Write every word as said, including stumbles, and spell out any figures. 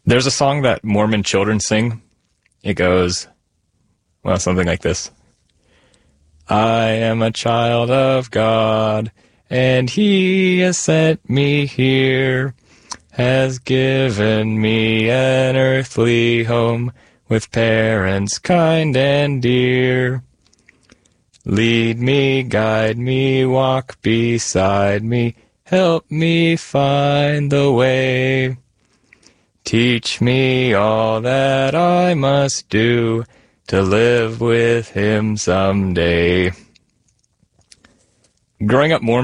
There's a song that Mormon children sing. It goes, well, something like this. I am a child of God, and he has sent me here, has given me an earthly home with parents kind and dear. Lead me, guide me, walk beside me, help me find the way. Teach me all that I must do to live with him someday. Growing up Mormon